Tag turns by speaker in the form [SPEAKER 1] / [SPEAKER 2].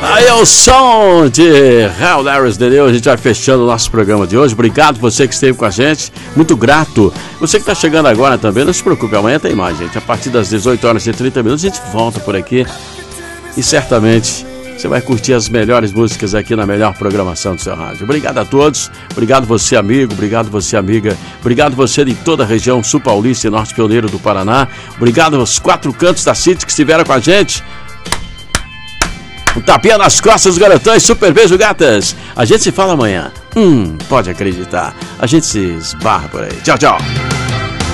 [SPEAKER 1] Aí é o som de Hell Larry's The New. A gente vai fechando o nosso programa de hoje. Obrigado você que esteve com a gente, muito grato. Você que está chegando agora também, não se preocupe, amanhã tem mais, gente. A partir das 18 horas e 30 minutos a gente volta por aqui e certamente você vai curtir as melhores músicas aqui na melhor programação do seu rádio. Obrigado a todos, obrigado você amigo, obrigado você amiga, obrigado você de toda a região sul paulista e norte pioneiro do Paraná, obrigado aos 4 cantos da City que estiveram com a gente. Um tapinha nas costas dos garotões, super beijo gatas. A gente se fala amanhã, pode acreditar, a gente se esbarra por aí. Tchau, tchau.